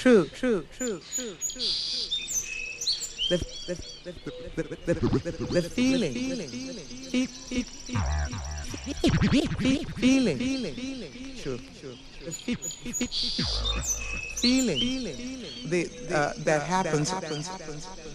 true, true, true, true, true. The, the, the feeling, feeling, true, true. The feeling, that happens